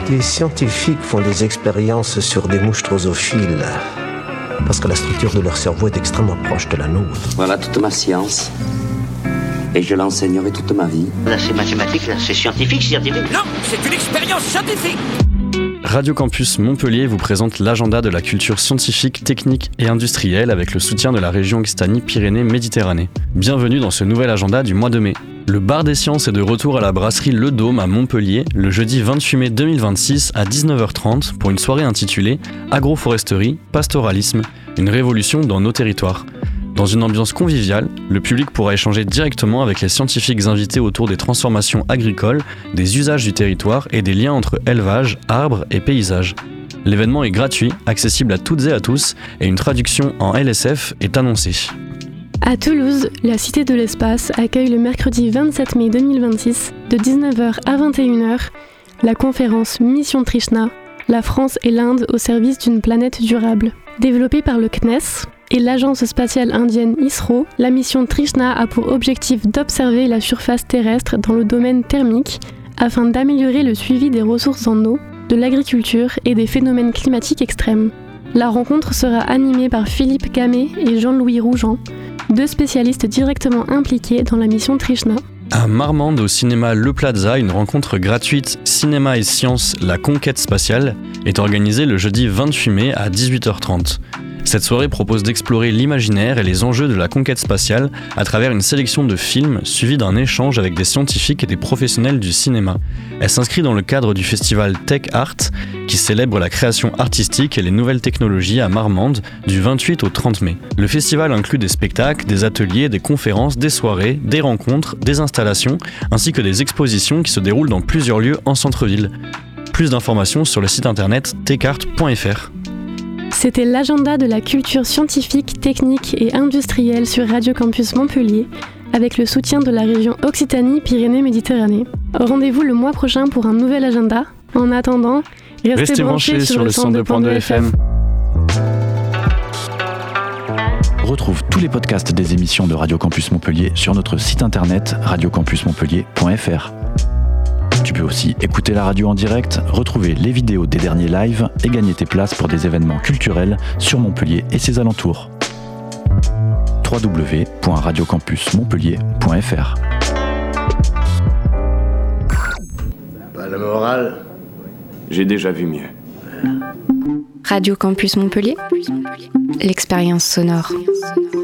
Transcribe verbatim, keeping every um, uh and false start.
Des scientifiques font des expériences sur des mouches drosophiles parce que la structure de leur cerveau est extrêmement proche de la nôtre. Voilà toute ma science. Et je l'enseignerai toute ma vie. Là, c'est mathématique, là, c'est scientifique, scientifique. Non, c'est une expérience scientifique. Radio Campus Montpellier vous présente l'agenda de la culture scientifique, technique et industrielle avec le soutien de la région Occitanie-Pyrénées-Méditerranée. Bienvenue dans ce nouvel agenda du mois de mai. Le bar des sciences est de retour à la brasserie Le Dôme à Montpellier le jeudi vingt-huit mai deux mille vingt-six à dix-neuf heures trente pour une soirée intitulée Agroforesterie, pastoralisme, une révolution dans nos territoires. Dans une ambiance conviviale, le public pourra échanger directement avec les scientifiques invités autour des transformations agricoles, des usages du territoire et des liens entre élevage, arbres et paysages. L'événement est gratuit, accessible à toutes et à tous, et une traduction en L S F est annoncée. À Toulouse, la Cité de l'Espace accueille le mercredi vingt-sept mai deux mille vingt-six, de dix-neuf heures à vingt et une heures, la conférence Mission Trishna, la France et l'Inde au service d'une planète durable. Développée par le C N E S et l'agence spatiale indienne ISRO, la mission Trishna a pour objectif d'observer la surface terrestre dans le domaine thermique afin d'améliorer le suivi des ressources en eau, de l'agriculture et des phénomènes climatiques extrêmes. La rencontre sera animée par Philippe Gamet et Jean-Louis Rougeant, deux spécialistes directement impliqués dans la mission Trishna. À Marmande, au cinéma Le Plaza, une rencontre gratuite Cinéma et Sciences, la conquête spatiale, est organisée le jeudi vingt-huit mai à dix-huit heures trente. Cette soirée propose d'explorer l'imaginaire et les enjeux de la conquête spatiale à travers une sélection de films suivie d'un échange avec des scientifiques et des professionnels du cinéma. Elle s'inscrit dans le cadre du festival Tech Art qui célèbre la création artistique et les nouvelles technologies à Marmande du vingt-huit au trente mai. Le festival inclut des spectacles, des ateliers, des conférences, des soirées, des rencontres, des installations ainsi que des expositions qui se déroulent dans plusieurs lieux en centre-ville. Plus d'informations sur le site internet techart point f r. C'était l'agenda de la culture scientifique, technique et industrielle sur Radio Campus Montpellier, avec le soutien de la région Occitanie-Pyrénées-Méditerranée. Rendez-vous le mois prochain pour un nouvel agenda. En attendant, restez, restez branchés, branchés sur le cent deux point deux F M. Retrouve tous les podcasts des émissions de Radio Campus Montpellier sur notre site internet radio campus montpellier point f r. Tu peux aussi écouter la radio en direct, retrouver les vidéos des derniers lives et gagner tes places pour des événements culturels sur Montpellier et ses alentours. w w w point radio campus montpellier point f r. Pas la morale. J'ai déjà vu mieux. Radio Campus Montpellier, l'expérience sonore.